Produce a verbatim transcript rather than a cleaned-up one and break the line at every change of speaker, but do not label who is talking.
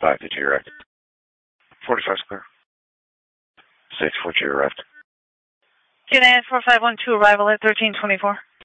five, did you arrive?
forty-five square.
six four two arrived.
United four five one two, arrival at thirteen twenty-four.